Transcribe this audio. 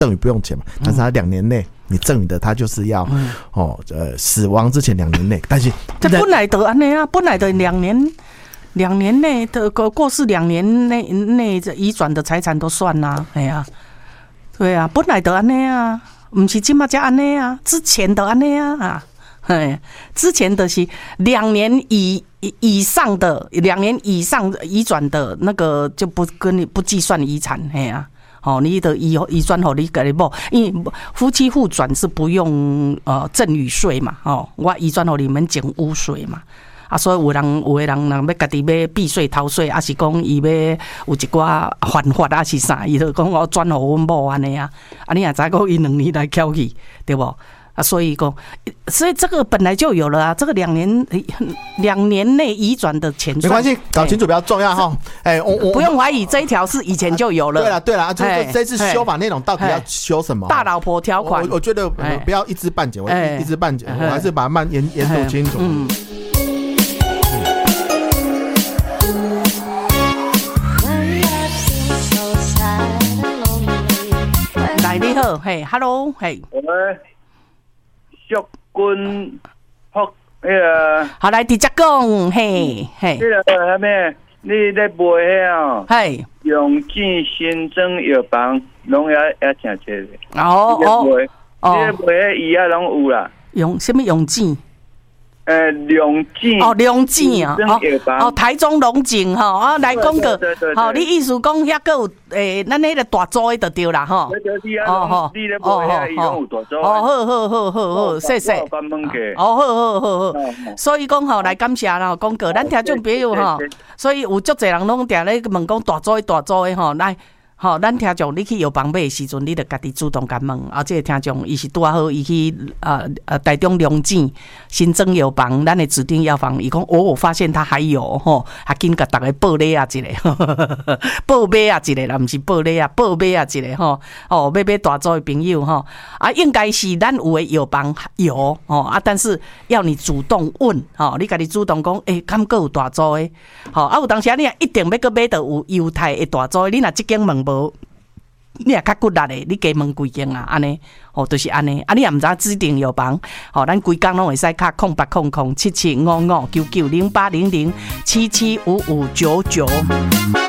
赠与不用钱嘛，但是他2年内你赠与的他就是要死亡之前2年内，但是这本来就安尼啊，本来的2年内的过世2年内移转的财产都算啦，哎呀，对啊，本来就安尼啊，不是现在才安尼啊，之前都安尼啊，之前的是2年以上的2年以上移转的那个就不跟你不计算遗产，哎呀。你的移转给你家己某，因为夫妻互转是不用赠与税嘛，我移转给你们减污税嘛，所以有的人要家己要避税逃税，还是讲伊要有一寡犯法还是啥，伊就讲我转给阮某安尼啊，你也知讲伊2年来翘去，对不？所以这个本来就有了啊，这个2年内移转的钱没关系，搞清楚比较重要哈。 我不用怀疑这一条是以前就有了。 对了，这次修法内容到底要修什么？ 大老婆条款， 我觉得不要一知半解，我一知半解，我还是把它研读清楚。 来，你好，嘿 ，Hello， 嘿。 祝君福好来直接讲，嘿。 那咩？你咧卖遐嘿， 用钱新增药房，拢也诚济咧。你咧卖遐医啊，拢有啦。 用什么用钱？ 龙井龙井啊，台中龙井吼，来讲个，你意思讲遐个有咱迄个大组的就对啦吼。 你咧卖遐伊拢有大组。 好，谢谢。好，所以讲吼，来感谢啦，讲个，咱听众朋友吼，所以有足侪人拢定咧问讲大组的吼，来。咱听众你去药房买的时阵，你就家己主动甲问。这个听众伊是拄好，伊去台中龙井新增药房，咱的指定药房，伊讲我发现他还有还紧甲大家报礼啊一个，报买啊一个啦，毋是报礼啊，报买啊一个要买大组的朋友应该是咱有的药房有但是要你主动问你家己主动讲，敢还有大组的有当时你也一定要买到有犹太的大组的，你若这间问你也较骨力的，你加问几间啊？安尼，就是安尼。你也唔知指定药房，咱规工拢会使卡08007755990800775599。